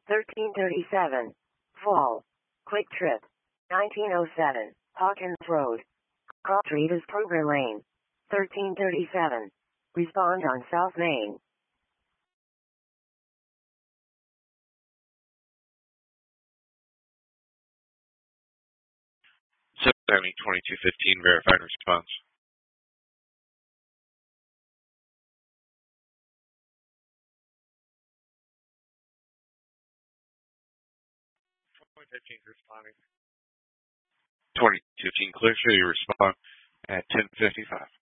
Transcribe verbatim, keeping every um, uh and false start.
thirteen thirty-seven. Fall. Quick Trip. nineteen oh seven. Hawkins Road. Cross Street is Kroger Lane. thirteen thirty-seven. Respond on South Main. seventy twenty-two fifteen verified response. twenty fifteen responding. twenty fifteen clear, show you respond at ten fifty-five.